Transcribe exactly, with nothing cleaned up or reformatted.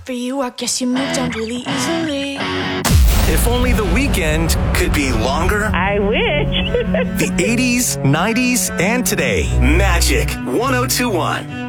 for you, I guess you moved on really easily. If only the weekend could be longer. I wish. The eighties, nineties, and today. Magic one oh two one.